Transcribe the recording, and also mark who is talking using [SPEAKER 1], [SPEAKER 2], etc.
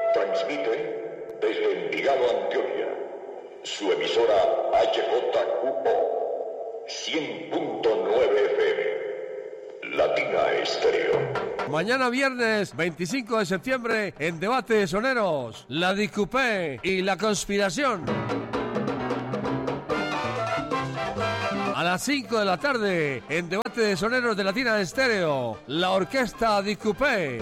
[SPEAKER 1] Transmite desde Envigado, Antioquia, su emisora HJQO 100.9 FM, Latina Estéreo.
[SPEAKER 2] Mañana viernes 25 de septiembre en Debate Soneros, la Discupé y la conspiración. A las 5 de la tarde en Debate de Soneros de Latina Estéreo, la Orquesta Discupé.